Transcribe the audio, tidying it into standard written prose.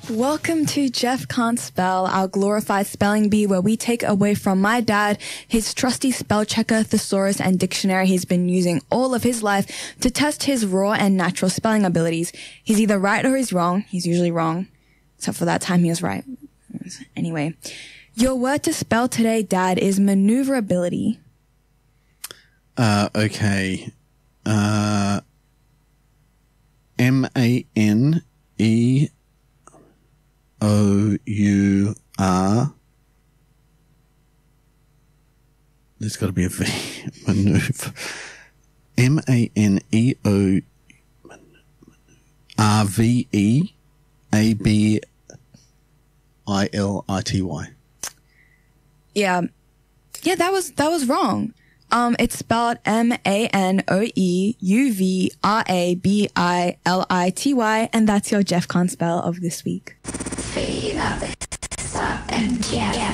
Welcome to Jeff Can't Spell, our glorified spelling bee where we take away from my dad his trusty spell checker, thesaurus, and dictionary he's been using all of his life to test his raw and natural spelling abilities. He's either right or he's wrong. He's usually wrong, except for that time he was right. Anyway, your word to spell today, Dad, is maneuverability. Okay. M-A-N-E-O-U-R. There's got to be a V. Maneuver. M-A-N-E-O-R-V-E-A-B-I-L-I-T-Y. Yeah, that was wrong. It's spelled MANOEUVRABILITY, and that's your Jeff Can't Spell of this week. Fade up and get